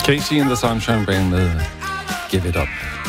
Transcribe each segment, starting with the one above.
Casey and the Sunshine Band med Give It Up.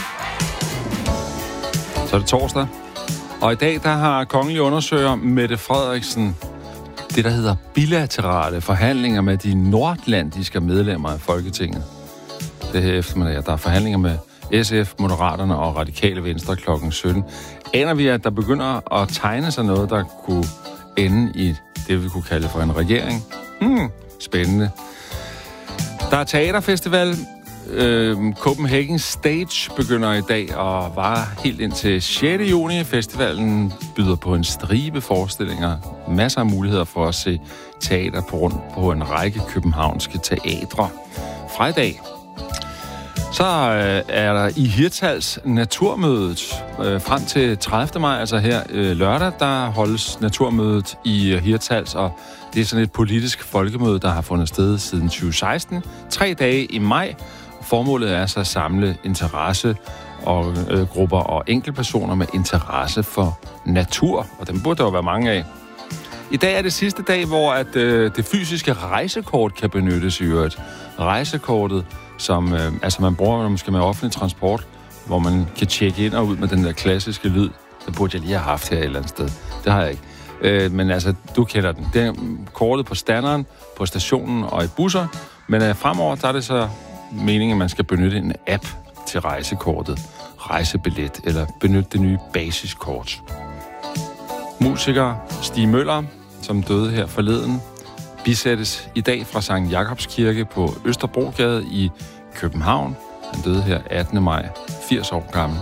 Så er det torsdag, og i dag der har kongelig undersøger Mette Frederiksen det, der hedder bilaterale forhandlinger med de nordatlantiske medlemmer af Folketinget. Det her eftermiddag, der er forhandlinger med SF, Moderaterne og Radikale Venstre klokken 17. Aner vi, at der begynder at tegne sig noget, der kunne ende i det, vi kunne kalde for en regering? Spændende. Der er teaterfestival. Copenhagen Stage begynder i dag og varer helt indtil 6. juni. Festivalen byder på en stribe forestillinger. Masser af muligheder for at se teater på en række københavnske teatre. Fra i dag. Så er der i Hirtshals Naturmødet frem til 30. maj, altså her lørdag, der holdes Naturmødet i Hirtshals, og det er sådan et politisk folkemøde, der har fundet sted siden 2016. 3 dage i maj. Formålet er så at samle interesse og grupper og enkeltpersoner med interesse for natur, og dem burde der jo være mange af. I dag er det sidste dag, hvor at, det fysiske rejsekort kan benyttes i øvrigt. Rejsekortet, som altså man bruger måske med offentlig transport, hvor man kan tjekke ind og ud med den der klassiske lyd. Det burde jeg lige have haft her et eller andet sted. Det har jeg ikke. Men altså, du kender den. Det er kortet på standeren, på stationen og i busser. Men fremover, der er det så meningen, at man skal benytte en app til rejsekortet. Rejsebillet, eller benytte det nye basiskort. Musiker Stig Møller, som døde her forleden, bisættes i dag fra Sankt Jakobs Kirke på Østerbrogade i København. Han døde her 18. maj, 80 år gammel.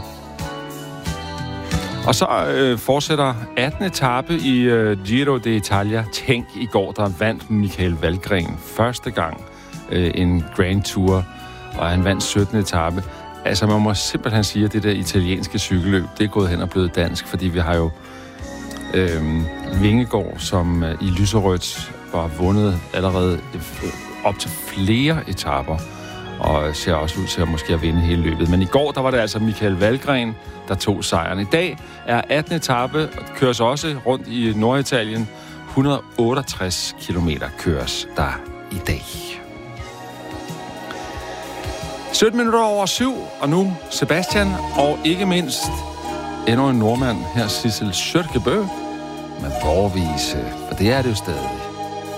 Og så fortsætter 18. etape i Giro d'Italia. Tænk, i går der vandt Michael Valgren første gang en Grand Tour, og han vandt 17. etape. Altså man må simpelthen sige, at det der italienske cykelløb, det er gået hen og blevet dansk, fordi vi har jo Vingegaard, som i lyserødt var vundet allerede op til flere etaper, og ser også ud til at måske at vinde hele løbet. Men i går, der var det altså Michael Valgren, der tog sejren. I dag er 18. etape, og det køres også rundt i Norditalien. 168 kilometer køres der i dag. 17 minutter over 7, og nu Sebastian, og ikke mindst endnu en nordmand, her Sissel Kyrkjebø, med Vårvise, for det er det jo stadig.